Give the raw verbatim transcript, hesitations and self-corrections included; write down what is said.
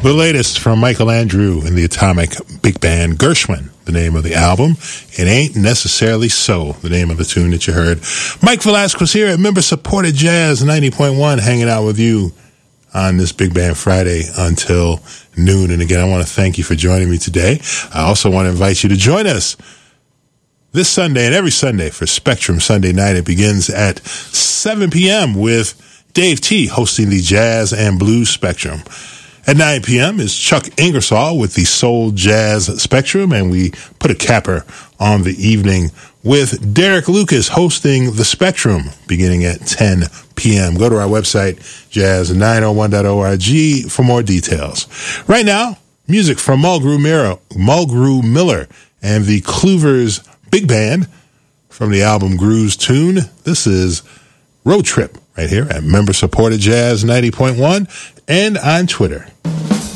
The latest from Michael Andrew and the Atomic Big Band, Gershwin, the name of the album. It Ain't Necessarily So, the name of the tune that you heard. Mike Velasquez here at Member-Supported Jazz ninety point one, hanging out with you on this Big Band Friday until noon. And again, I want to thank you for joining me today. I also want to invite you to join us this Sunday and every Sunday for Spectrum Sunday Night. It begins at seven p.m. with Dave T. hosting the Jazz and Blues Spectrum. At nine p.m. is Chuck Ingersoll with the Soul Jazz Spectrum, and we put a capper on the evening with Derek Lucas hosting the Spectrum beginning at ten p.m. Go to our website, jazz nine oh one dot org, for more details. Right now, music from Mulgrew Miller, Mulgrew Miller and the Cloovers Big Band from the album Groove's Tune. This is Road Trip right here at Member Supported Jazz ninety point one and on Twitter.